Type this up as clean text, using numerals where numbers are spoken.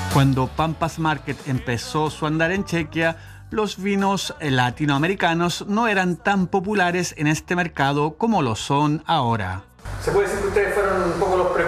Cuando Pampas Market empezó su andar en Chequia, los vinos latinoamericanos no eran tan populares en este mercado como lo son ahora. ¿Se puede decir que ustedes fueron un poco los